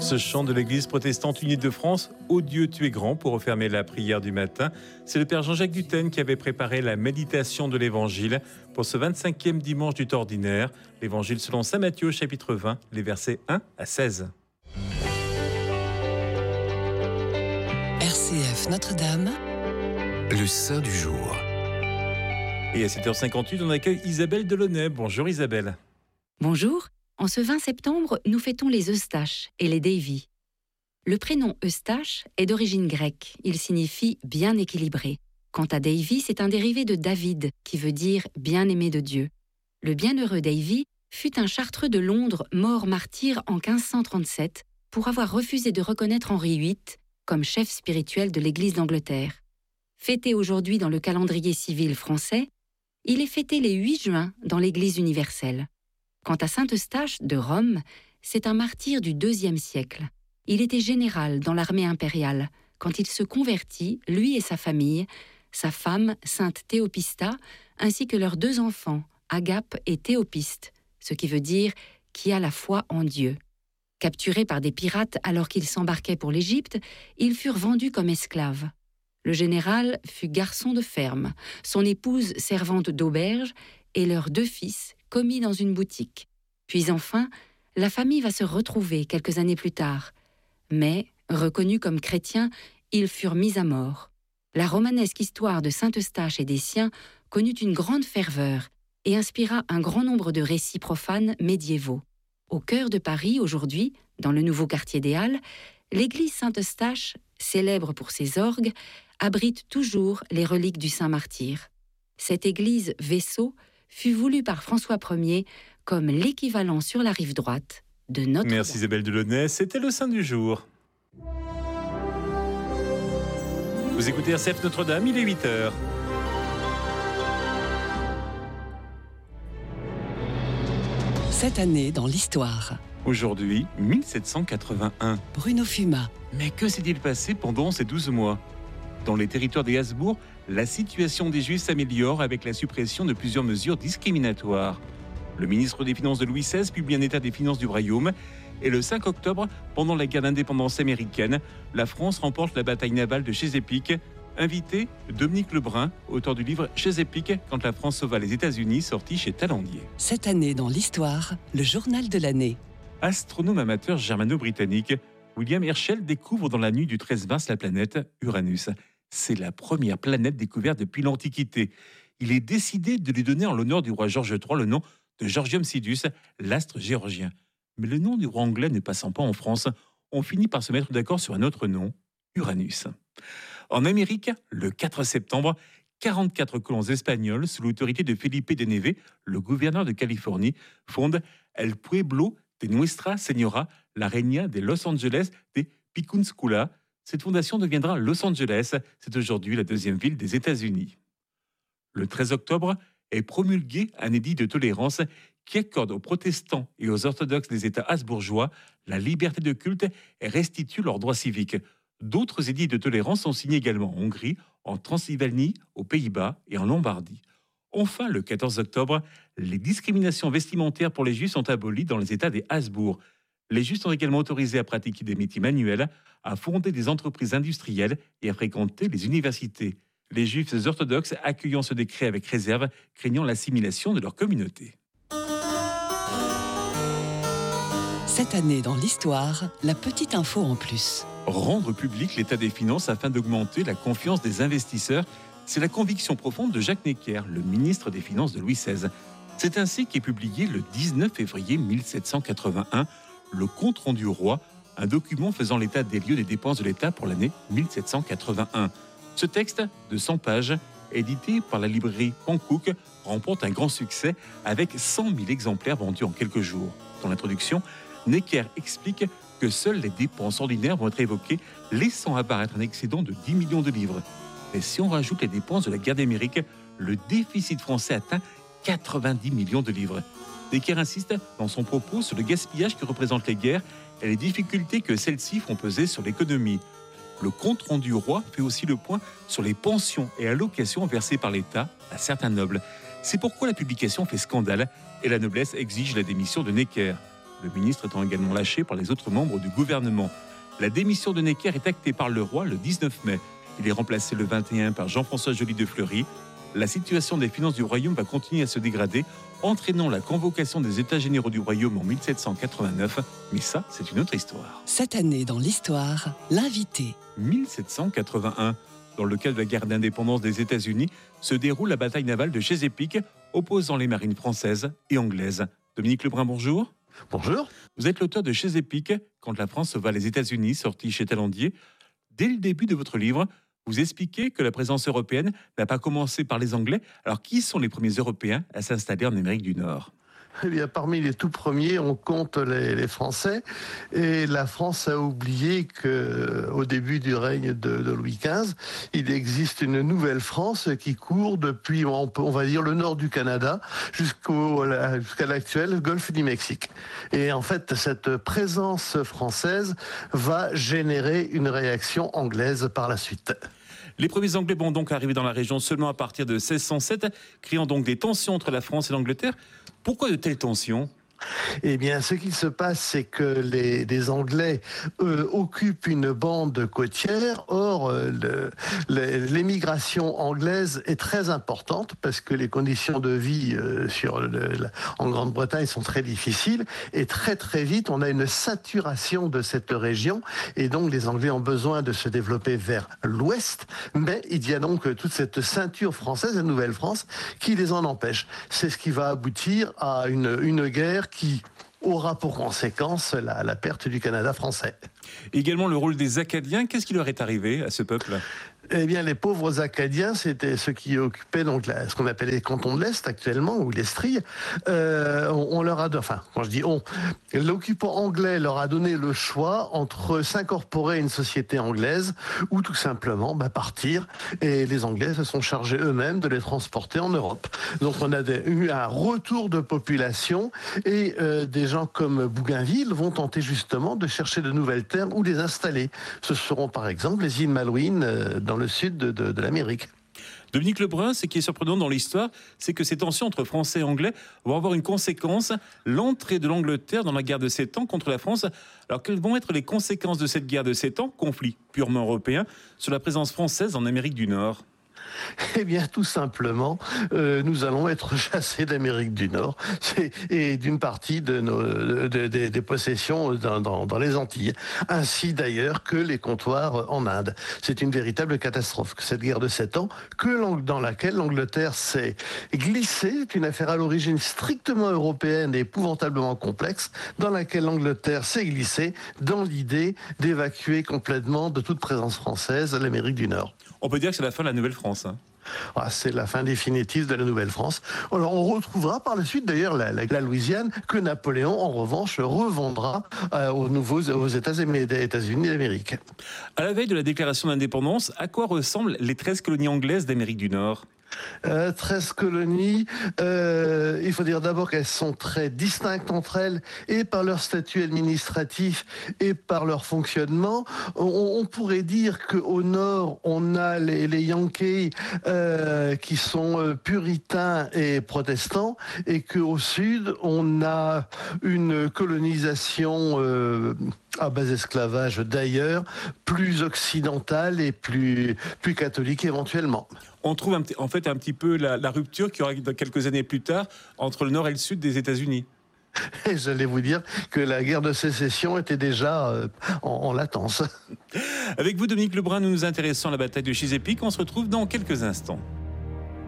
Ce chant de l'église protestante unie de France, « Ô Dieu, tu es grand » pour refermer la prière du matin, c'est le père Jean-Jacques Dutène qui avait préparé la méditation de l'évangile pour ce 25e dimanche du temps ordinaire. L'évangile selon saint Matthieu, chapitre 20, les versets 1 à 16. RCF Notre-Dame, le Saint du jour. Et à 7h58, on accueille Isabelle Delaunay. Bonjour Isabelle. Bonjour. En ce 20 septembre, nous fêtons les Eustaches et les Davy. Le prénom Eustache est d'origine grecque. Il signifie « bien équilibré ». Quant à Davy, c'est un dérivé de David, qui veut dire « bien-aimé de Dieu ». Le bienheureux Davy fut un chartreux de Londres mort martyr en 1537 pour avoir refusé de reconnaître Henri VIII comme chef spirituel de l'Église d'Angleterre. Fêté aujourd'hui dans le calendrier civil français, il est fêté les 8 juin dans l'Église universelle. Quant à saint Eustache de Rome, c'est un martyr du IIe siècle. Il était général dans l'armée impériale. Quand il se convertit, lui et sa famille, sa femme, sainte Théopista, ainsi que leurs 2 enfants, Agape et Théopiste, ce qui veut dire « qui a la foi en Dieu ». Capturés par des pirates alors qu'ils s'embarquaient pour l'Égypte, ils furent vendus comme esclaves. Le général fut garçon de ferme, son épouse servante d'auberge et leurs 2 fils commis dans une boutique. Puis enfin, la famille va se retrouver quelques années plus tard. Mais, reconnus comme chrétiens, ils furent mis à mort. La romanesque histoire de saint Eustache et des siens connut une grande ferveur et inspira un grand nombre de récits profanes médiévaux. Au cœur de Paris, aujourd'hui, dans le nouveau quartier des Halles, l'église Saint-Eustache, célèbre pour ses orgues, abrite toujours les reliques du saint martyr. Cette église vaisseau fut voulue par François Ier comme l'équivalent sur la rive droite de Notre-Dame. Merci Isabelle Delaunay, c'était le Saint du jour. Vous écoutez RCF Notre-Dame, il est 8h. Cette année dans l'histoire. Aujourd'hui, 1781. Bruno Fuma. Mais que s'est-il passé pendant ces 12 mois ? Dans les territoires des Habsbourg, la situation des Juifs s'améliore avec la suppression de plusieurs mesures discriminatoires. Le ministre des Finances de Louis XVI publie un état des finances du royaume. Et le 5 octobre, pendant la guerre d'indépendance américaine, la France remporte la bataille navale de Chesapeake. Invité, Dominique Lebrun, auteur du livre Chesapeake, quand la France sauva les États-Unis, sorti chez Talandier. Cette année dans l'histoire, le journal de l'année. Astronome amateur germano-britannique, William Herschel découvre dans la nuit du 13 mars la planète Uranus. C'est la première planète découverte depuis l'Antiquité. Il est décidé de lui donner en l'honneur du roi George III le nom de Georgium Sidus, l'astre géorgien. Mais le nom du roi anglais ne passant pas en France, on finit par se mettre d'accord sur un autre nom, Uranus. En Amérique, le 4 septembre, 44 colons espagnols, sous l'autorité de Felipe de Neve, le gouverneur de Californie, fondent El Pueblo de Nuestra Señora, la Reina de Los Angeles de Picunzcula. Cette fondation deviendra Los Angeles. C'est aujourd'hui la 2e ville des États-Unis. Le 13 octobre est promulgué un édit de tolérance qui accorde aux protestants et aux orthodoxes des États habsbourgeois la liberté de culte et restitue leurs droits civiques. D'autres édits de tolérance sont signés également en Hongrie, en Transylvanie, aux Pays-Bas et en Lombardie. Enfin, le 14 octobre, les discriminations vestimentaires pour les Juifs sont abolies dans les États des Habsbourg. Les Juifs sont également autorisés à pratiquer des métiers manuels, à fonder des entreprises industrielles et à fréquenter les universités. Les Juifs orthodoxes accueillant ce décret avec réserve, craignant l'assimilation de leur communauté. Cette année dans l'histoire, la petite info en plus. Rendre public l'état des finances afin d'augmenter la confiance des investisseurs, c'est la conviction profonde de Jacques Necker, le ministre des Finances de Louis XVI. C'est ainsi qu'est publié le 19 février 1781 le compte-rendu au roi, un document faisant l'état des lieux des dépenses de l'État pour l'année 1781. Ce texte, de 100 pages, édité par la librairie Pankouk, remporte un grand succès avec 100 000 exemplaires vendus en quelques jours. Dans l'introduction, Necker explique que seules les dépenses ordinaires vont être évoquées, laissant apparaître un excédent de 10 millions de livres. Mais si on rajoute les dépenses de la guerre d'Amérique, le déficit français atteint 90 millions de livres. Necker insiste dans son propos sur le gaspillage que représentent les guerres et les difficultés que celles-ci font peser sur l'économie. Le compte-rendu au roi fait aussi le point sur les pensions et allocations versées par l'État à certains nobles. C'est pourquoi la publication fait scandale et la noblesse exige la démission de Necker. le ministre étant également lâché par les autres membres du gouvernement. La démission de Necker est actée par le roi le 19 mai. Il est remplacé le 21 par Jean-François Joly de Fleury. La situation des finances du royaume va continuer à se dégrader, entraînant la convocation des États généraux du royaume en 1789. Mais ça, c'est une autre histoire. Cette année dans l'histoire, l'invité. 1781. Dans le cadre de la guerre d'indépendance des États-Unis, se déroule la bataille navale de Chesapeake, opposant les marines françaises et anglaises. Dominique Lebrun, bonjour. Bonjour. Vous êtes l'auteur de Chesapeake, quand la France sauva les États-Unis, sorti chez Talandier. Dès le début de votre livre, vous expliquez que la présence européenne n'a pas commencé par les Anglais. Alors, qui sont les premiers Européens à s'installer en Amérique du Nord ? Eh bien, parmi les tout premiers, on compte les Français. Et la France a oublié qu'au début du règne de Louis XV, il existe une nouvelle France qui court depuis, on va dire, le nord du Canada jusqu'à l'actuel golfe du Mexique. Et en fait, cette présence française va générer une réaction anglaise par la suite. Les premiers Anglais vont donc arriver dans la région seulement à partir de 1607, créant donc des tensions entre la France et l'Angleterre. Pourquoi de telles tensions ? Eh bien, ce qui se passe, c'est que les Anglais occupent une bande côtière. Or, l'émigration anglaise est très importante parce que les conditions de vie en Grande-Bretagne sont très difficiles. Et très très vite, on a une saturation de cette région. Et donc, les Anglais ont besoin de se développer vers l'ouest. Mais il y a donc toute cette ceinture française, la Nouvelle-France, qui les en empêche. C'est ce qui va aboutir à une guerre qui aura pour conséquence la perte du Canada français. Également le rôle des Acadiens, qu'est-ce qui leur est arrivé à ce peuple ? Eh bien, les pauvres Acadiens, c'était ceux qui occupaient donc ce qu'on appelle les cantons de l'Est actuellement, ou l'Estrie. On leur a, quand je dis on, l'occupant anglais leur a donné le choix entre s'incorporer à une société anglaise ou tout simplement partir. Et les Anglais se sont chargés eux-mêmes de les transporter en Europe. Donc, on a eu un retour de population et des gens comme Bougainville vont tenter justement de chercher de nouvelles terres où les installer. Ce seront par exemple les îles Malouines dans le sud de l'Amérique. Dominique Lebrun, ce qui est surprenant dans l'histoire, c'est que ces tensions entre Français et Anglais vont avoir une conséquence, l'entrée de l'Angleterre dans la guerre de 7 ans contre la France. Alors, quelles vont être les conséquences de cette guerre de 7 ans, conflit purement européen, sur la présence française en Amérique du Nord ? Eh bien, tout simplement, nous allons être chassés d'Amérique du Nord et d'une partie des possessions dans les Antilles, ainsi d'ailleurs que les comptoirs en Inde. C'est une véritable catastrophe, cette guerre de 7 ans, dans laquelle l'Angleterre s'est glissée. C'est une affaire à l'origine strictement européenne et épouvantablement complexe, dans laquelle l'Angleterre s'est glissée dans l'idée d'évacuer complètement de toute présence française l'Amérique du Nord. On peut dire que c'est la fin de la Nouvelle-France. C'est la fin définitive de la Nouvelle-France. Alors, on retrouvera par la suite d'ailleurs la Louisiane que Napoléon, en revanche, revendra aux États-Unis d'Amérique. À la veille de la déclaration d'indépendance, à quoi ressemblent les 13 colonies anglaises d'Amérique du Nord ? 13 colonies, il faut dire d'abord qu'elles sont très distinctes entre elles, et par leur statut administratif et par leur fonctionnement. On pourrait dire qu'au nord, on a les Yankees qui sont puritains et protestants, et qu'au sud, on a une colonisation à base d'esclavage d'ailleurs, plus occidentale et plus catholique éventuellement. On trouve en fait un petit peu la rupture qui aura quelques années plus tard entre le nord et le sud des États-Unis. Et j'allais vous dire que la guerre de sécession était déjà en latence. Avec vous, Dominique Lebrun, nous nous intéressons à la bataille de Chesapeake. On se retrouve dans quelques instants.